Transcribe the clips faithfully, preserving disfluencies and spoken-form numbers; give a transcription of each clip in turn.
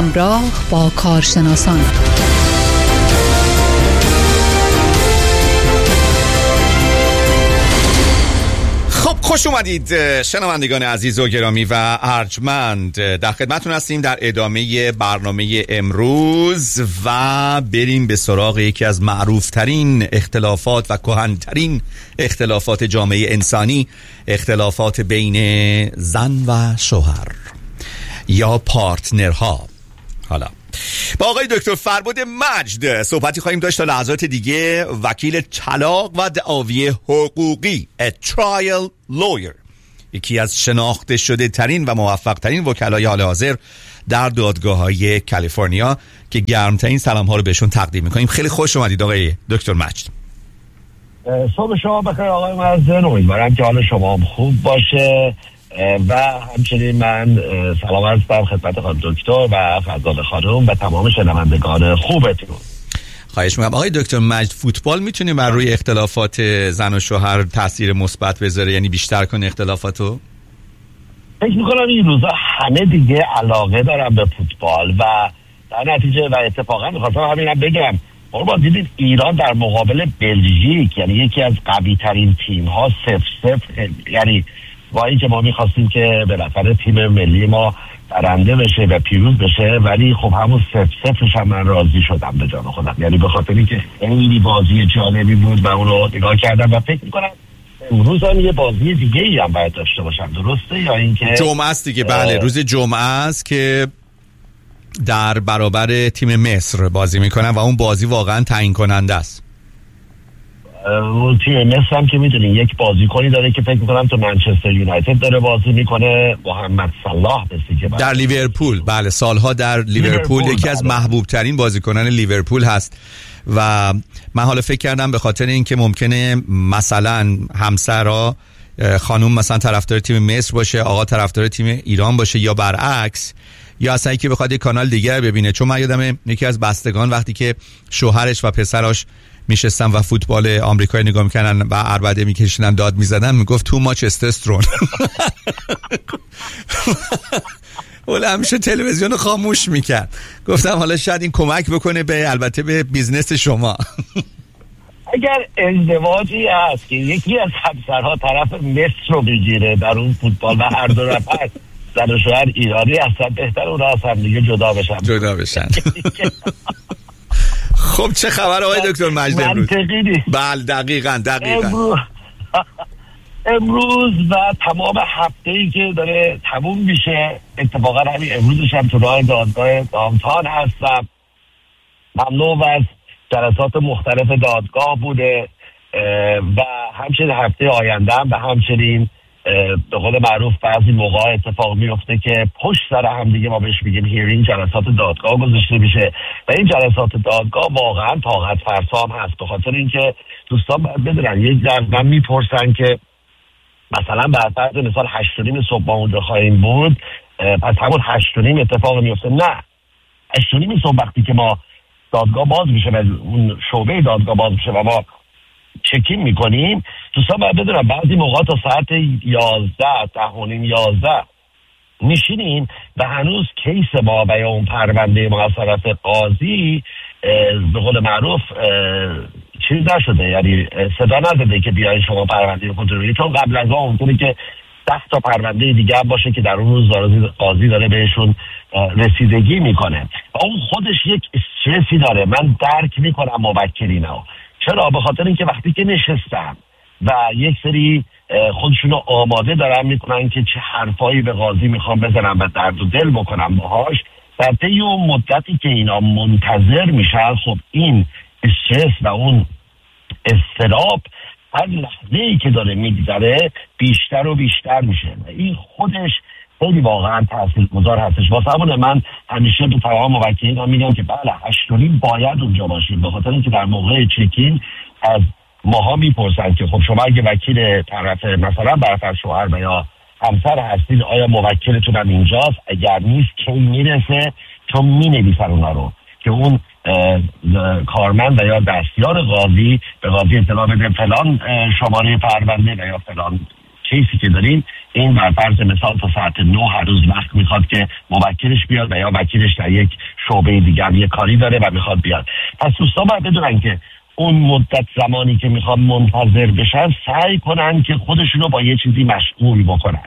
همراه با کارشناسان. خب خوش اومدید شنوندگان عزیز و گرامی و ارجمند، در خدمتتون هستیم در ادامه برنامه امروز و بریم به سراغ یکی از معروفترین اختلافات و کهن‌ترین اختلافات جامعه انسانی، اختلافات بین زن و شوهر یا پارتنرها. حالا با آقای دکتر فربد مجد صحبتی خواهیم داشت تا لحظات دیگه، وکیل طلاق و دعاوی حقوقی a trial lawyer، یکی از شناخته شده ترین و موفق ترین وکلای حال حاضر در دادگاه های کالیفرنیا که گرمترین سلام ها رو بهشون تقدیم میکنیم. خیلی خوش اومدید آقای دکتر مجد. صبح شما بخیر آقای مجد، امیدوارم که حال شما خوب باشه و همچنین من سلام عرض می‌کنم خدمت خانم دکتر و فضال خانم و تمام شنوندگان خوبتون. خواهش می‌کنم. آقای دکتر مجد، فوتبال میتونه بر روی اختلافات زن و شوهر تاثیر مثبت بذاره، یعنی بیشتر کنه اختلافاتو؟ فکر می‌کنم این روزا همه دیگه علاقه دارن به فوتبال و در نتیجه و اتفاقا می‌خواستم همینم بگم، ما دیدید ایران در مقابل بلژیک، یعنی یکی از قوی‌ترین تیم‌ها، صفر صفر، یعنی با اینکه ما میخواستیم که بالاخره تیم ملی ما برنده بشه و پیروز بشه، ولی خب همون صفر صفرش هم من راضی شدم به جان خودم، یعنی به خاطر اینکه خیلی بازی جالبی بود و اون رو نگاه کردم و فکر میکنم امروز هم یه بازی دیگه ای هم باید داشته باشم، درسته؟ یا اینکه جمعه است دیگه. بله، روز جمعه است که در برابر تیم مصر بازی میکنن و اون بازی واقعا تعیین کننده است. تیم مصر هم که میدونین یک بازیکنی داره که فکر میکنم تو منچستر یونایتد داره بازی میکنه، محمد صلاح بسی که در لیورپول، بله سالها در لیورپول یکی از محبوب ترین بازیکنان لیورپول هست و من حالا فکر کردم به خاطر اینکه ممکنه مثلا همسرا خانوم مثلا طرفدار تیم مصر باشه، آقا طرفدار تیم ایران باشه یا برعکس، یا اصلا که بخواد یک کانال دیگر ببینه. چون من یادم یکی از بستگان وقتی که شوهرش و پسراش میشستن و فوتبال آمریکایی نگاه میکنن و عربده میکشیدن داد میزدن، میگفت تو ماچ استرون. ولی همیشه تلویزیون خاموش میکرد. گفتم حالا شاید این کمک بکنه به البته به بیزنس شما. اگر ازدواجی هست که یکی از همسرها طرف مصر رو بگیره در اون فوتبال و هر دو نفر زن و شوهر ایرانی هستن، بهتر اونها از هم دیگه جدا بشن جدا بشن خب چه خبر آقای دکتر مجد امروز؟ بله دقیقاً دقیقاً امروز, امروز و تمام هفته‌ای که داره تموم میشه، اتفاقا همین امروزش هم تو راه دادگاه دامتان هستم، ممنون از جلسات مختلف دادگاه بوده و همچنین هفته آینده هم و همچنین به قول معروف بعضی موقع اتفاق میفته که پشت سر هم دیگه ما بهش میگیم هیرینگ، جلسات دادگاه گذاشته میشه و این جلسات دادگاه واقعا طاقت فرسا هم هست، به خاطر اینکه دوستان باید بدونن یک جمع میپرسن که مثلا بعد فرض مثال هشت و نیم صبح ما اونجا خواهیم بود، پس همون هشت و نیم اتفاق میفته. نه، هشت و نیم صبح وقتی که ما دادگاه باز میشه و اون شعبه دادگاه باز میشه و ما چکین میکنیم، دوستان باید بدونم بعضی موقع تا ساعت یازده ده و نیم یازده میشینیم و هنوز کیس ما و یا اون پرونده ما از طرف قاضی به قول معروف چیز نشده، یعنی صدا نزده که بیاین شما پرونده خودتون رو، چون قبل از اون اونطوری که ده تا پرونده دیگه هم باشه که در اون روز قاضی داره بهشون رسیدگی میکنه و اون خودش یک استرسی داره. من درک میکنم موکلینو، چرا؟ به خاطر اینکه وقتی که نشستن و یک سری خودشونو آماده دارن میکنن که چه حرفایی به قاضی میخوان بزنن و درد و دل بکنن باهاش، در طی اون مدتی که اینا منتظر میشن، خب این استرس و اون اضطراب هر لحظه‌ای که داره میگذره بیشتر و بیشتر میشه و این خودش خیلی واقعا تاثیرگذار هستش. واسه همون من همیشه به تمام موکلین هم میگم که بله هشت و نیم باید اونجا باشیم، به خاطر اینکه در موقع چکین از ماها میپرسن که خب شما اگه وکیل طرف مثلا برفر شوهر و یا همسر هستید آیا موکلتون هم اینجاست؟ اگر نیست کی میرسه؟ چون مینویسن اونا رو که اون کارمند و یا دستیار قاضی به قاضی اطلاع بده فلان شماره پرونده و یا فلان کیسی که داریم این بر فرض مثال تا ساعت نه هر روز وقت میخواد که موکلش بیاد و یا وکیلش در یک شعبه دیگر یک کاری داره و میخواد بیاد. پس دوستان باید بدونن که اون مدت زمانی که میخواد منتظر بشن سعی کنن که خودشونو با یه چیزی مشغول بکنن.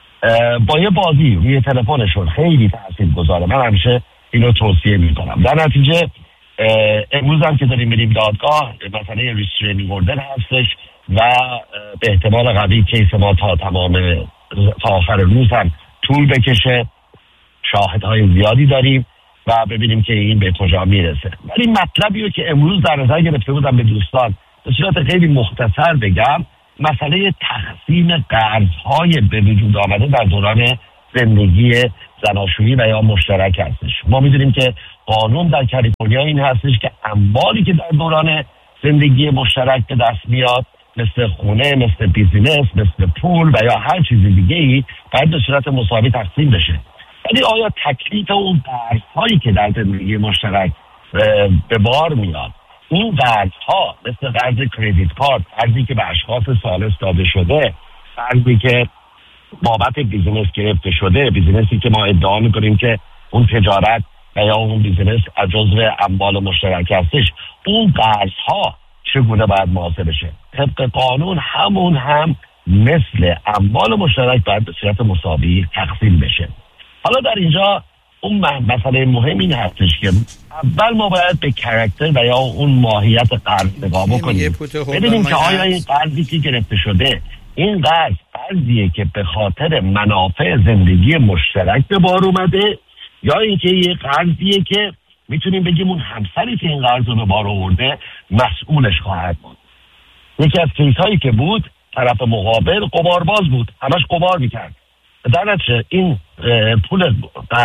با یه بازی روی تلفنشون خیلی تاثیرگذاره. من همیشه اینو توصیه میکنم. در نتیجه امروز هم که داریم میریم دادگاه مثلا ریسترینینگ اوردر هستش و به احتمال قوی کیس ما تا تمام تا آخر روز هم طول بکشه. شاهدهای زیادی داریم و ببینیم که این به کجا میرسه. ولی مطلبی رو که امروز در نظر گرفته بودم به دوستان به صورت خیلی مختصر بگم، مسئله تقسیم قرض‌های به وجود آمده در دوران زندگی زناشویی و یا مشترک هستش. ما میدونیم که قانون در کالیفرنیا این هستش که اموالی که در دوران زندگی مشترک به دست میاد مثل خونه، مثل بیزینس، مثل پول و یا هر چیز دیگه ای باید به صورت مساوی تقسیم بشه. ولی آیا تکلیف اون قرض‌هایی که در زندگی مشترک به بار میاد، این قرض‌ها مثل قرض کردیت کارت، قرضی که به اشخاص ثالث داده شده، قرضی که بابت بیزینس گرفته شده، بیزینسی که ما ادعا میکنیم که اون تجارت و یا اون بیزینس از جزو اموال مشترک هستش، اون قرض‌ها چگونه باید محاسبه بشه؟ طبق قانون همون هم مثل اموال مشترک باید به صورت مساوی تقسیم بشه. حالا در اینجا اون مسئله مهم این هستش که اول ما باید به کاراکتر و یا اون ماهیت قرض نگاه بکنیم، ببینیم که آیا این قرضی که گرفته شده این قرض قرضیه که به خاطر منافع زندگی مشترک به بار اومده یا اینکه یه قرضیه که میتونیم بگیم اون همسری که این قرض رو به بار آورده مسئولش خواهد بود. یکی از کیس هایی که بود طرف مقابل قمارباز بود، همش قمار میکرد، در نتیجه این پول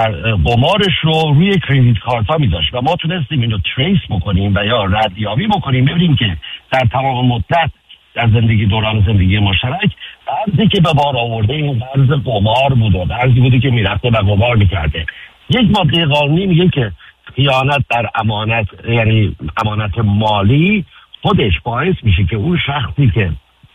قمارش رو روی کریدیت کارت ها میذاشت و ما تونستیم اینو تریس بکنیم و یا ردیابی بکنیم، ببینیم که در تمام مدت در زندگی دوران زندگی مشترک قرضی که به بار آورده این قرض قمار بوده، قرضی بوده که میرفته و قمار میکرده. یک ماده قانونی میگه که خیانت در امانت، یعنی امانت مالی، خودش باعث میشه که اون شخصی که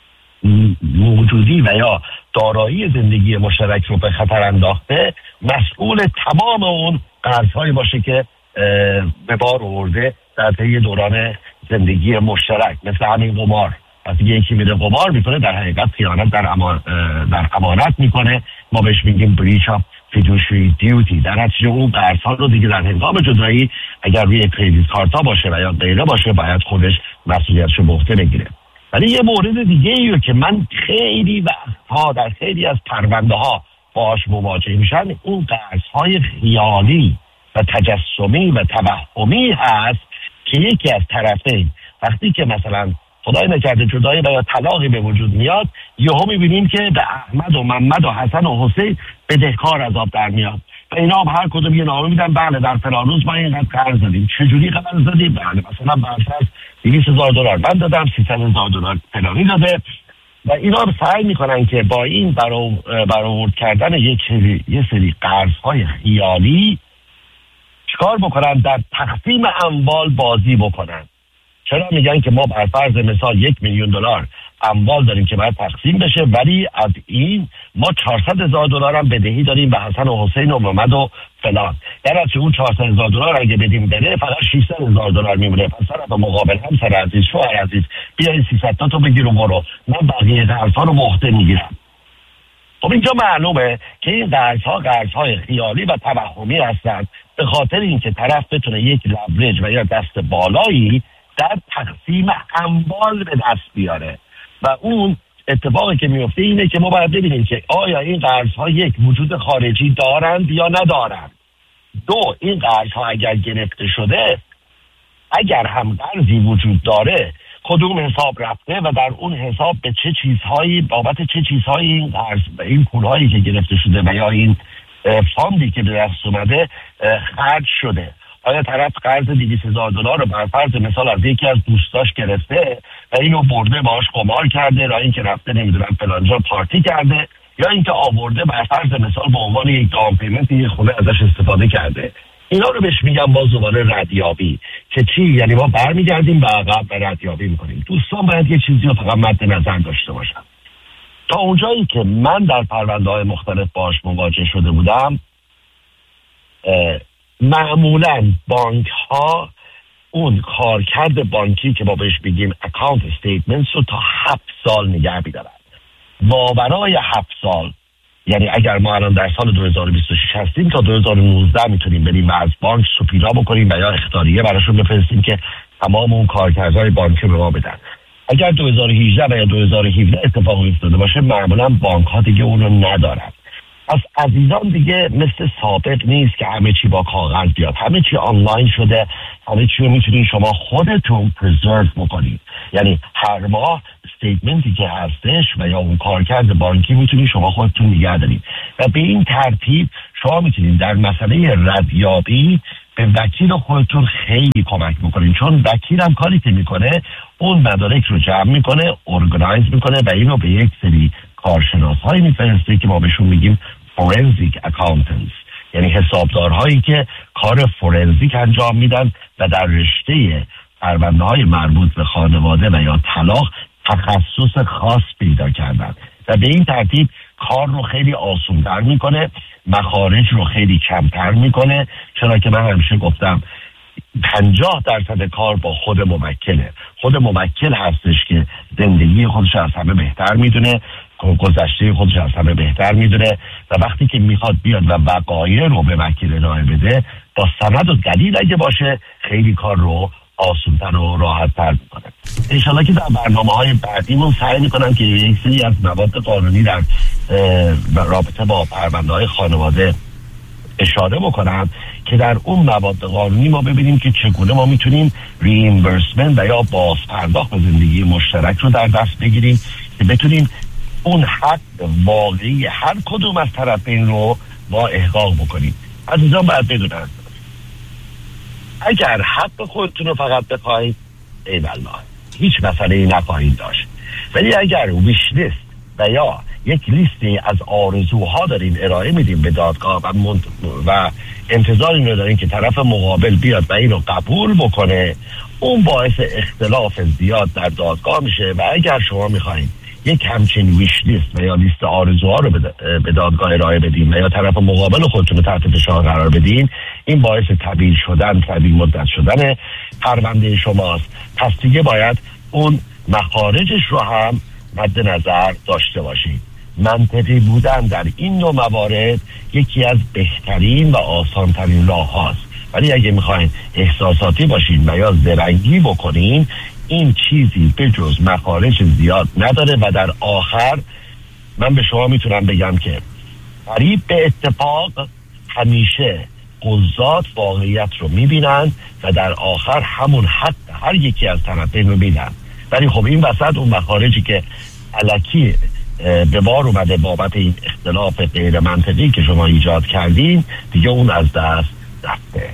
موجودی و یا دارایی زندگی مشترک رو به خطر انداخته مسئول تمام اون قرض‌هایی باشه که به بار آورده در طی دوران زندگی مشترک. مثل همین قمار، وقتی یکی میره قمار میکنه در حقیقت خیانت در امان در امانت میکنه، ما بهش میگیم breach of fiduciary duty. در نتیجه اون قرض‌ها رو دیگه در هنگام جدایی اگر روی کریدیت کارت ها باشه و یا غیره باشه باید خودش مسئولیتش رو به عهده بگیره. ولی یه مورد دیگه ایه که من خیلی وقتها در خیلی از پرونده ها باهاش مواجه میشم، اون قرض‌های خیالی و تجسمی و توهمی هست که یکی از طرفین وقتی که مثلا خدای نکرده جدایی و یا طلاقی به وجود میاد، یهو میبینیم که به احمد و محمد و حسن و حسین بدهکار از آب در میاد و اینا هم هر کدوم یه نامه میدن، بله در فلان روز ما اینقدر قرض دادیم. چجوری قرض دادیم؟ بله مثلا برفرض دویست هزار دلار من دادم، سیصد هزار دلار فلانی داده و اینا رو سعی میکنن که با این برآورد کردن یک سری یه سری قرض‌های خیالی چیکار بکنن؟ در تقسیم اموال بازی بکنن. چرا میگن که ما بر فرض مثال یک میلیون دلار اموال داریم که باید تقسیم بشه، ولی از این ما چهارصد هزار دلار هم بدهی داریم به حسن و حسین و محمد و فلان. در اصل اون چهارصد هزار دلار اگه بدیم بره فقط ششصد هزار دلار میمونه. پس طرف مقابل هم سر عزیز شوهر عزیز بیای سیصد تا تو بگیر و برو، من بقیه قرض‌ها رو به عهده میگیرم. خب اینجا معلومه که این قرض‌ها قرض‌های خیالی و توهمی هستند به خاطر اینکه طرف بتونه یک لورج و یا دست بالایی در تقسیم اموال به دست بیاره و اون اتفاقی که میفته اینه که ما باید ببینیم که آیا این قرض‌ها یک وجود خارجی دارند یا ندارند. دو، این قرض‌ها اگر گرفته شده، اگر هم قرضی وجود داره کدوم حساب رفته و در اون حساب به چه چیزهایی بابت چه چیزهایی این قرض و این پولهایی که گرفته شده و یا این فاندی که به دست اومده خرج شده. آیا طرف قرض دویست هزار دلار رو بر فرض مثال از یکی از دوستاش گرفته و اینو برده باهاش قمار کرده، را اینکه رفته نمیدونم فلانجا پارتی کرده، یا اینکه آورده بر فرض مثال به عنوان یک داون پیمنت یک خونه ازش استفاده کرده. اینا رو بهش میگم باز دوباره ردیابی. که چی؟ یعنی ما برمیگردیم به عقب و ردیابی میکنیم. دوستان باید یه چیزی رو فقط مد نظر داشته باشن. تا اونجایی که من در پرونده‌های مختلف باش مواجه شده بودم، معمولاً بانک ها اون کارکرد بانکی که ما بهش بگیم اکانت استیتمنتس رو تا هفت سال نگه می‌دارن. ماورای هفت سال، یعنی اگر ما الان در سال دو هزار و بیست و شش هستیم، تا دو هزار و نوزده میتونیم بریم و از بانک سوپیرا بکنیم و یا اخطاریه براشون بفرستیم که تمام اون کارکردهای بانکی به ما بدن. اگر دو هزار و هجده و یا دو هزار و هفده اتفاقی افتاده باشه، معمولا بانک ها دیگه اون رو ندارن. از عزیزان دیگه مثل سابق نیست که همه چی با کاغذ بیاد، همه چی آنلاین شده، همه چی رو میتونید شما خودتون پرزرو بکنید. یعنی هر ماه استیتمنتی که هستش و یا اون کارکرد بانکی میتونید شما خودتون نگه دارید و به این ترتیب شما میتونید در مسئله ردیابی به وکیل خودتون خیلی کمک میکنین، چون وکیل هم کاری که میکنه اون مدارک رو جمع میکنه، ارگانایز میکنه و اینو به یک سری کارشناس هایی میفرسته که ما بهشون میگیم فورنزیک اکاونتنتس، یعنی حسابدارهایی که کار فورنزیک انجام میدن و در رشته پرونده های مربوط به خانواده و یا طلاق تخصص خاص پیدا کردن و به این ترتیب کار رو خیلی آسان‌تر میکنه، مخارج رو خیلی کمتر میکنه. چرا که من همیشه گفتم پنجاه درصد کار با خود موکله. خود موکل هستش که زندگی خودش از همه بهتر میدونه، گذشته خودش از همه بهتر میدونه و وقتی که میخواد بیاد و وقایع رو به وکیل ارائه بده، با سند و دلیل اگه باشه خیلی کار رو آسان‌تر و راحت‌تر میکنه. انشالله که در برنامه‌های بعدیمون سعی میکنم که یک سری از مواد قانونی در رابطه با پرونده‌های خانواده اشاره بکنم که در اون مواد قانونی ما ببینیم که چگونه ما میتونیم ریمبرسمنت و یا بازپرداخت به زندگی مشترک رو در دست بگیریم که بتونیم اون حق واقعی هر کدوم از طرفین رو ما احقاق بکنیم. عزیزان باید بدونن اگر حق خودتون رو فقط بخواید، ای والله هیچ مسئله‌ای نخواهید داشت، ولی اگر ویش لیست و یا یک لیستی از آرزوها دارین ارائه میدیم به دادگاه و, منت... و انتظار این رو دارین که طرف مقابل بیاد و این رو قبول بکنه، اون باعث اختلاف زیاد در دادگاه میشه. و اگر شما میخواین یک همچین ویش لیست و یا لیست آرزوها رو به دادگاه ارائه بدین و یا طرف مقابل خودتون رو تحت فشار قرار بدین، این باعث طویل شدن طویل مدت شدن پرونده شماست. پس دیگه باید اون مخارجش رو هم مد نظر داشته باشید. منطقی بودن در این نوع موارد یکی از بهترین و آسانترین راه هاست، ولی اگه میخواین احساساتی باشین و یا زرنگی بکنین، این چیزی به جز مخارج زیاد نداره و در آخر من به شما میتونم بگم که قریب به اتفاق همیشه قضات واقعیت رو میبینن و در آخر همون حق هر یکی از طرفین رو میدن. ولی خب این وسط اون مخارجی که الکی به بار اومده بابت این اختلاف غیر منطقی که شما ایجاد کردین، دیگه اون از دست رفته.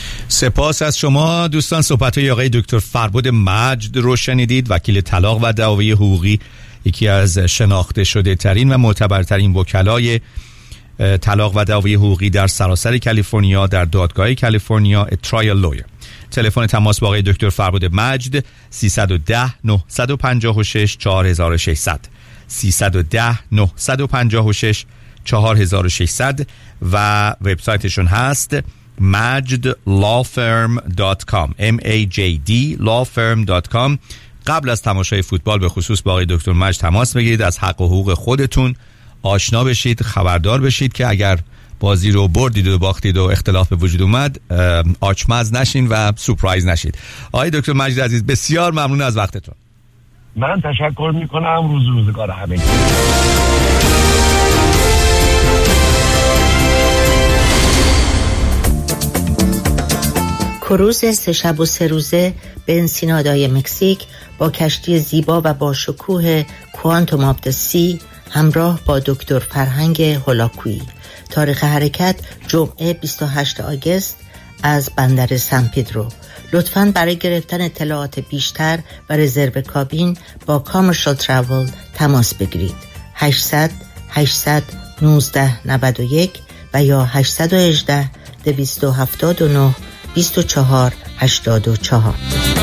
سپاس از شما دوستان. صحبت‌های آقای دکتر فربد مجد رو شنیدید، وکیل طلاق و دعاوی حقوقی، یکی از شناخته شده ترین و معتبرترین وکلای طلاق و دعاوی حقوقی در سراسر کالیفرنیا، در دادگاه کالیفرنیا، ترایل لویر. تلفن تماس با آقای دکتر فربد مجد سیصد و ده نهصد و پنجاه و شش چهار هزار و ششصد سیصد و ده نهصد و پنجاه و شش چهار هزار و ششصد و وبسایتشون هست مجد لا فرم دات کام ام ای جی دی لا فرم دات کام. قبل از تماشای فوتبال به خصوص با آقای دکتر مجد تماس بگیرید، از حق و حقوق خودتون آشنا بشید، خبردار بشید که اگر بازی رو بردید و باختید و اختلاف به وجود اومد آچمز نشین و سورپرایز نشید. آقای دکتر مجد عزیز بسیار ممنون از وقتتون. من تشکر میکنم. روز روزگار همه. کروز سه شب و سه روزه به انسینادای مکزیک با کشتی زیبا و با شکوه کوانتوم آف د سی همراه با دکتر فرهنگ هولاکویی. تاریخ حرکت جمعه بیست و هشتم آگوست از بندر سن پدرو. لطفاً برای گرفتن اطلاعات بیشتر و رزرو کابین با کامرشال تراول تماس بگیرید. هشتصد هشتصد نوزده نود و یک و یا هشتصد و هجده دویست و هفتاد و نه بیست و چهار هشتاد و چهار.